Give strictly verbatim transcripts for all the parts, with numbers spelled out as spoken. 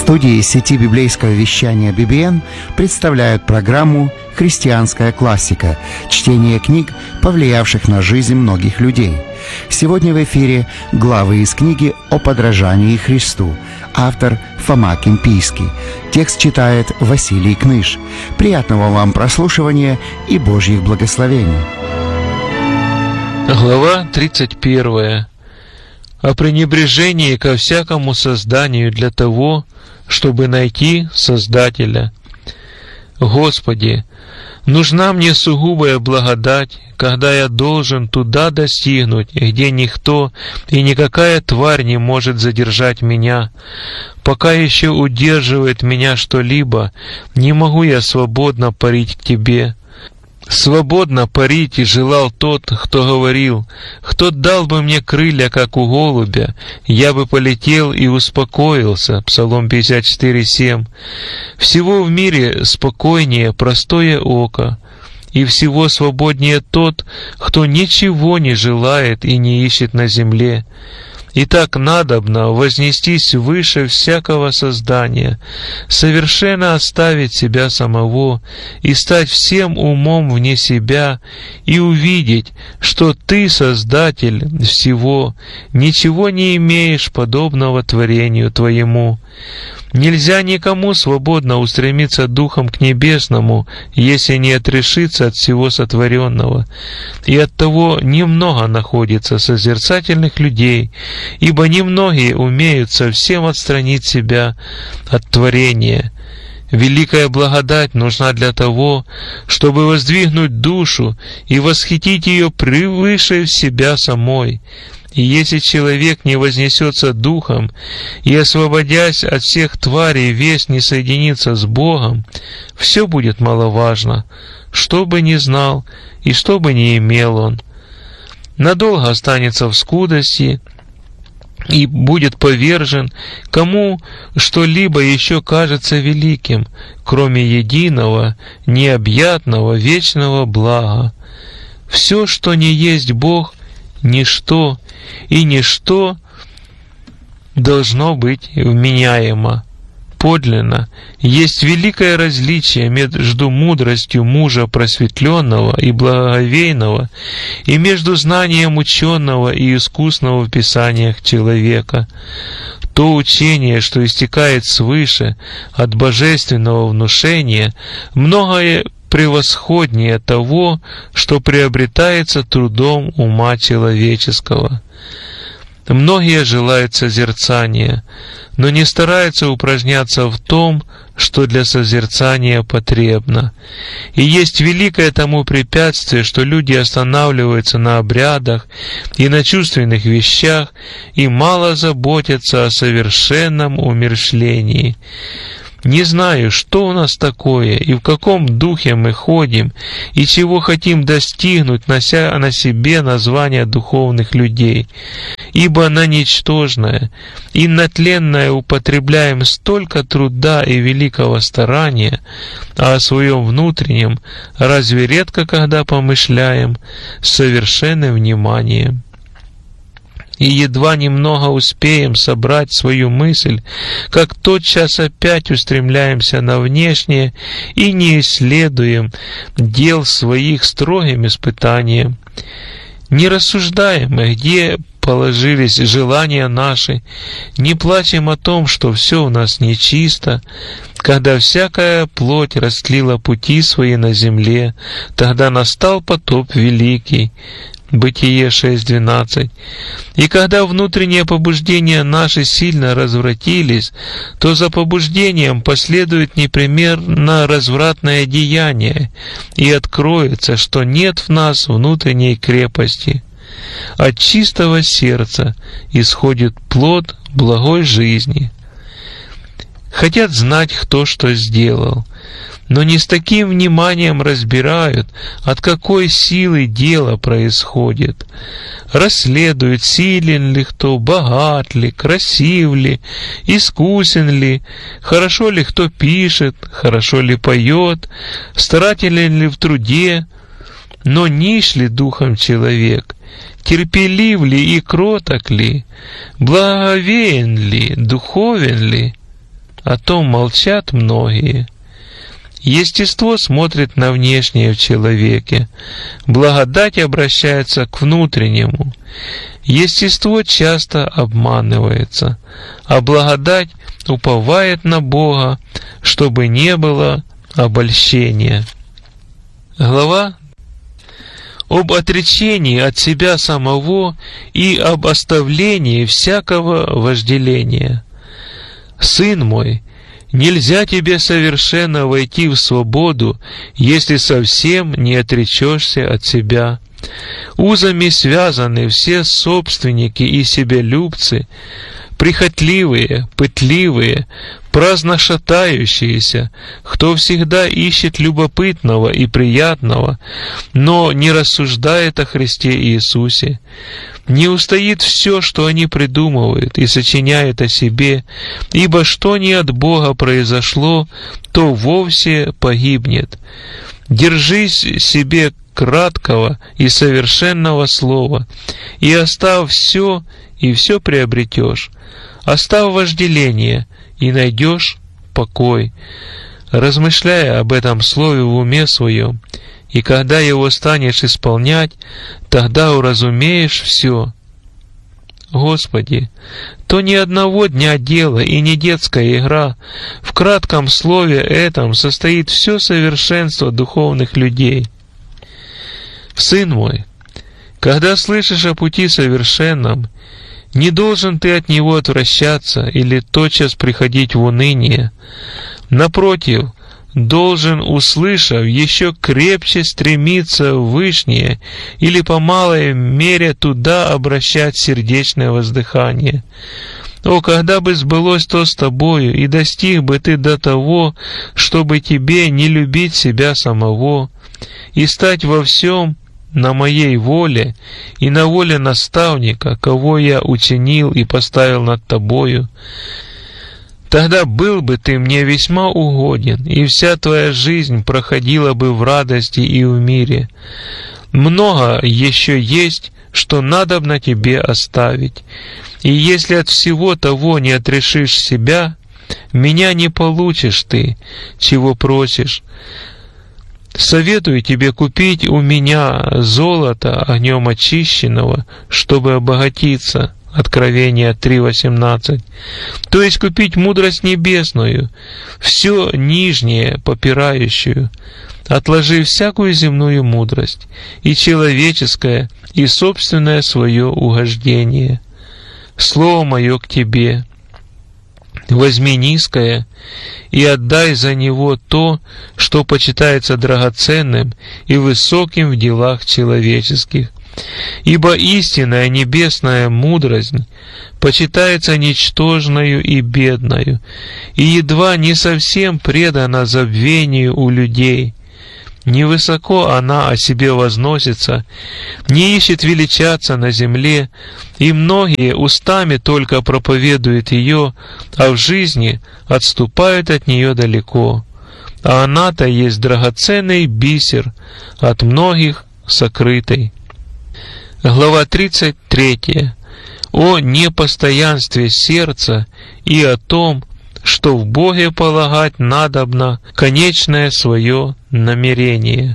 студии сети библейского вещания би би эн представляют программу «Христианская классика» – чтение книг, повлиявших на жизнь многих людей. Сегодня в эфире главы из книги «О подражании Христу». Автор Фома Кимпийский. Текст читает Василий Кныш. Приятного вам прослушивания и Божьих благословений. Глава тридцать первая. О пренебрежении ко всякому созданию для того, чтобы найти Создателя. Господи, нужна мне сугубая благодать, когда я должен туда достигнуть, где никто и никакая тварь не может задержать меня. Пока еще удерживает меня что-либо, не могу я свободно парить к Тебе. Свободно парить и желал тот, кто говорил: «Кто дал бы мне крылья, как у голубя, я бы полетел и успокоился». Псалом пятьдесят четыре семь. Всего в мире спокойнее простое око, и всего свободнее тот, кто ничего не желает и не ищет на земле. Итак, надобно вознестись выше всякого создания, совершенно оставить себя самого и стать всем умом вне себя и увидеть, что Ты, Создатель всего, ничего не имеешь подобного творению Твоему. Нельзя никому свободно устремиться духом к небесному, если не отрешиться от всего сотворенного. И оттого немного находится созерцательных людей, ибо немногие умеют совсем отстранить себя от творения. Великая благодать нужна для того, чтобы воздвигнуть душу и восхитить ее превыше себя самой. И если человек не вознесется духом и, освободясь от всех тварей, весь не соединится с Богом, все будет маловажно, что бы ни знал и что бы ни имел он. Надолго останется в скудости и будет повержен, кому что-либо еще кажется великим, кроме единого, необъятного, вечного блага. Все, что не есть Бог, ничто, и ничто должно быть вменяемо. Подлинно есть великое различие между мудростью мужа просветленного и благоговейного и между знанием ученого и искусного в писаниях человека. То учение, что истекает свыше от божественного внушения, многое превосходнее того, что приобретается трудом ума человеческого. Многие желают созерцания, но не стараются упражняться в том, что для созерцания потребно. И есть великое тому препятствие, что люди останавливаются на обрядах и на чувственных вещах и мало заботятся о совершенном умерщвлении. Не знаю, что у нас такое, и в каком духе мы ходим, и чего хотим достигнуть, нося на себе название духовных людей. Ибо на ничтожное и на тленное употребляем столько труда и великого старания, а о своем внутреннем разве редко когда помышляем с совершенным вниманием. И едва немного успеем собрать свою мысль, как тотчас опять устремляемся на внешнее и не исследуем дел своих строгим испытанием. Не рассуждаем, где положились желания наши, не плачем о том, что все у нас нечисто. Когда всякая плоть растлила пути свои на земле, тогда настал потоп великий. Бытие шесть двенадцать. И когда внутренние побуждения наши сильно развратились, то за побуждением последует непременно развратное деяние, и откроется, что нет в нас внутренней крепости. От чистого сердца исходит плод благой жизни. Хотят знать, кто что сделал, но не с таким вниманием разбирают, от какой силы дело происходит. Расследуют, силен ли кто, богат ли, красив ли, искусен ли, хорошо ли кто пишет, хорошо ли поет, старателен ли в труде, но нищ ли духом человек, терпелив ли и кроток ли, благоговеен ли, духовен ли. о том молчат многие. Естество смотрит на внешнее в человеке, благодать обращается к внутреннему. Естество часто обманывается, а благодать уповает на Бога, чтобы не было обольщения. Глава об отречении от себя самого и об оставлении всякого вожделения. «Сын мой, нельзя тебе совершенно войти в свободу, если совсем не отречешься от себя. Узами связаны все собственники и себялюбцы, прихотливые, пытливые, праздно шатающиеся, кто всегда ищет любопытного и приятного, но не рассуждает о Христе Иисусе. Не устоит все, что они придумывают и сочиняют о себе, ибо что не от Бога произошло, то вовсе погибнет. Держись себе краткого и совершенного слова, и оставь все, и все приобретешь. Оставь вожделение, и найдешь покой. Размышляя об этом слове в уме своем, и когда его станешь исполнять, тогда уразумеешь все. Господи, то ни одного дня дело и не детская игра. В кратком слове этом состоит все совершенство духовных людей. Сын мой, когда слышишь о пути совершенном, не должен ты от него отвращаться или тотчас приходить в уныние. Напротив, должен, услышав, еще крепче стремиться в вышнее или по малой мере туда обращать сердечное воздыхание. О, когда бы сбылось то с тобою, и достиг бы ты до того, чтобы тебе не любить себя самого, и стать во всем на моей воле и на воле наставника, кого я учинил и поставил над тобою, тогда был бы ты мне весьма угоден, и вся твоя жизнь проходила бы в радости и в мире. Много еще есть, что надобно тебе оставить, и если от всего того не отрешишь себя, меня не получишь ты, чего просишь. Советую тебе купить у меня золото огнем очищенного, чтобы обогатиться. Откровение три восемнадцать. То есть купить мудрость небесную, все нижнее попирающую, отложив всякую земную мудрость, и человеческое, и собственное свое угождение. Слово мое к тебе. Возьми низкое и отдай за него то, что почитается драгоценным и высоким в делах человеческих. Ибо истинная небесная мудрость почитается ничтожною и бедною, и едва не совсем предана забвению у людей. Невысоко она о себе возносится, не ищет величаться на земле, и многие устами только проповедуют ее, а в жизни отступают от нее далеко. А она-то есть драгоценный бисер, от многих сокрытый. Глава тридцать третья. О непостоянстве сердца и о том, что в Боге полагать надобно конечное свое намерение.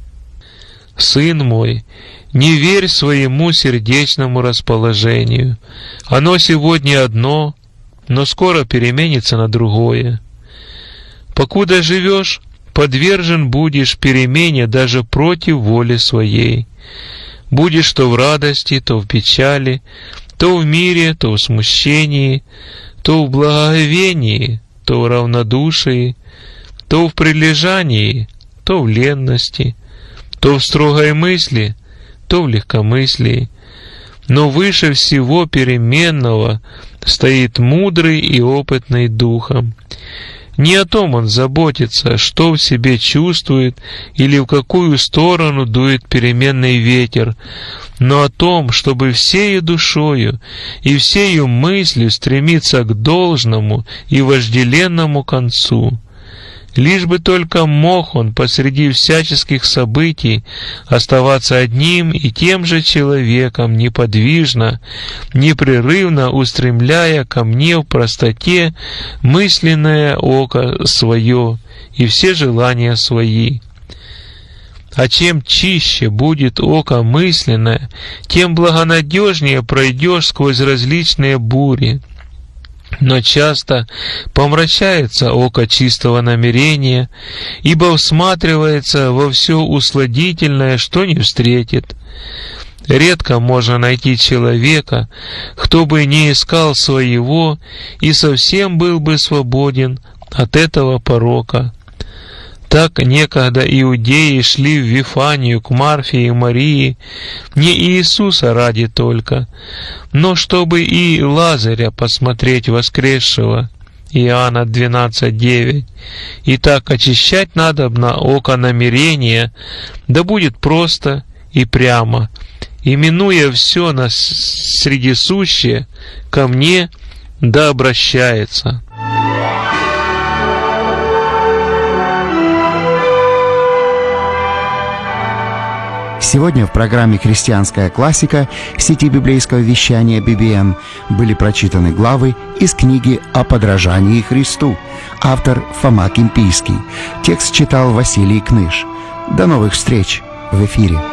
Сын мой, не верь своему сердечному расположению. Оно сегодня одно, но скоро переменится на другое. Покуда живешь, подвержен будешь перемене даже против воли своей. Будешь то в радости, то в печали, то в мире, то в смущении, то в благоговении, то в равнодушии, то в прилежании, то в ленности, то в строгой мысли, то в легкомыслии. Но выше всего переменного стоит мудрый и опытный духом. Не о том он заботится, что в себе чувствует или в какую сторону дует переменный ветер, но о том, чтобы всею душою и всею мыслью стремиться к должному и вожделенному концу. Лишь бы только мог он посреди всяческих событий оставаться одним и тем же человеком, неподвижно, непрерывно устремляя ко мне в простоте мысленное око свое и все желания свои. А чем чище будет око мысленное, тем благонадежнее пройдешь сквозь различные бури. Но часто помрачается око чистого намерения, ибо всматривается во все усладительное, что не встретит. Редко можно найти человека, кто бы не искал своего и совсем был бы свободен от этого порока. Так некогда иудеи шли в Вифанию к Марфе и Марии не Иисуса ради только, но чтобы и Лазаря посмотреть воскресшего. Иоанна двенадцать девять. И так очищать надобно око намерения, да будет просто и прямо, именуя все на средисущее, ко мне да обращается. Сегодня в программе «Христианская классика» сети библейского вещания би би эн были прочитаны главы из книги «О подражании Христу». Автор Фома Кимпийский. Текст читал Василий Кныш. До новых встреч в эфире.